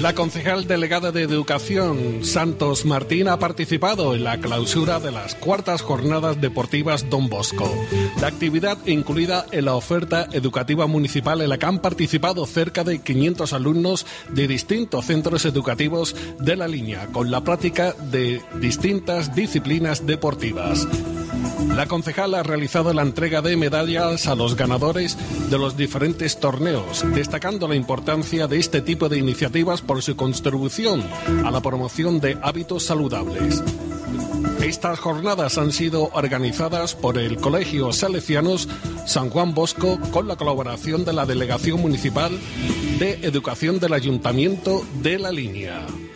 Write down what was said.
La concejal delegada de Educación, Santos Martín, ha participado en la clausura de las cuartas jornadas deportivas Don Bosco. La actividad incluida en la oferta educativa municipal en la que han participado cerca de 500 alumnos de distintos centros educativos de la línea, con la práctica de distintas disciplinas deportivas. La concejal ha realizado la entrega de medallas a los ganadores de los diferentes torneos, destacando la importancia de este tipo de iniciativas por su contribución a la promoción de hábitos saludables. Estas jornadas han sido organizadas por el Colegio Salesianos San Juan Bosco con la colaboración de la Delegación Municipal de Educación del Ayuntamiento de La Línea.